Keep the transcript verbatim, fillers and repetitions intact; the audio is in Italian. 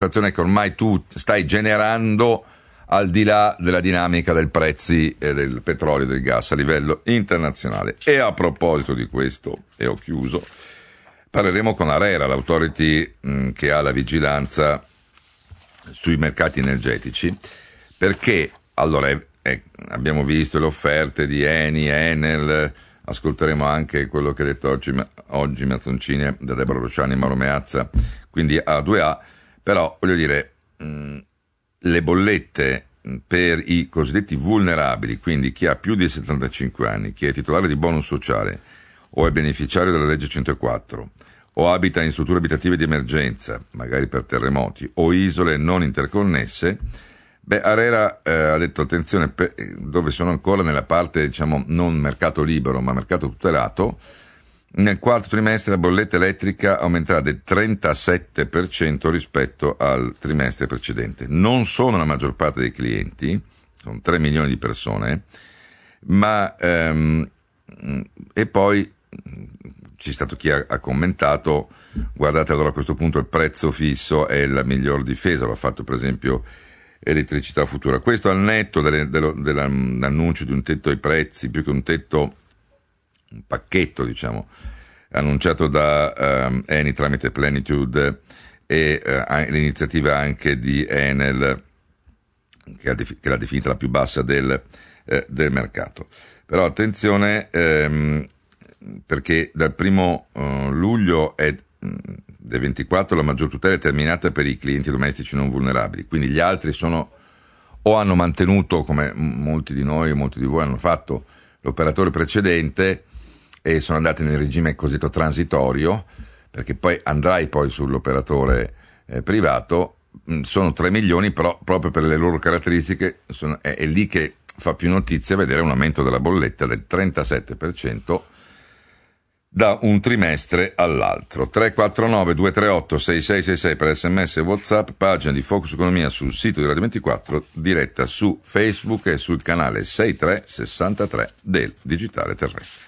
un'anticipazione che ormai tu stai generando al di là della dinamica dei prezzi eh, del petrolio e del gas a livello internazionale. E a proposito di questo, e ho chiuso, parleremo con ARERA, l'autority mh, che ha la vigilanza sui mercati energetici, perché allora eh, abbiamo visto le offerte di Eni, Enel, ascolteremo anche quello che ha detto oggi, oggi Mazzoncini da Deborah Rosciani e Mauro Meazza, quindi A due A, però voglio dire, mh, le bollette per i cosiddetti vulnerabili, quindi chi ha più di settantacinque anni, chi è titolare di bonus sociale o è beneficiario della legge centoquattro o abita in strutture abitative di emergenza, magari per terremoti, o isole non interconnesse, beh, ARERA eh, ha detto attenzione, per, dove sono ancora nella parte, diciamo, non mercato libero, ma mercato tutelato, nel quarto trimestre la bolletta elettrica aumenterà del trentasette per cento rispetto al trimestre precedente. Non sono la maggior parte dei clienti, sono tre milioni di persone, ma ehm, e poi c'è stato chi ha, ha commentato, guardate allora a questo punto il prezzo fisso è la miglior difesa, l'ha fatto per esempio Elettricità Futura. Questo al netto delle, dello, dell'annuncio di un tetto ai prezzi, più che un tetto, un pacchetto diciamo, annunciato da um, Eni tramite Plenitude e uh, l'iniziativa anche di Enel che, ha defi- che l'ha definita la più bassa del, eh, del mercato. Però attenzione ehm, perché dal primo uh, luglio è, del ventiquattro la maggior tutela è terminata per i clienti domestici non vulnerabili, quindi gli altri sono o hanno mantenuto, come molti di noi, molti di voi hanno fatto, l'operatore precedente e sono andati nel regime cosiddetto transitorio, perché poi andrai poi sull'operatore eh, privato. Sono tre milioni, però proprio per le loro caratteristiche sono, è, è lì che fa più notizia vedere un aumento della bolletta del trentasette per cento da un trimestre all'altro. Tre quattro nove due tre otto sei sei sei sei per sms e WhatsApp, pagina di Focus Economia sul sito di Radio ventiquattro, diretta su Facebook e sul canale sessantatré sessantatré del Digitale Terrestre.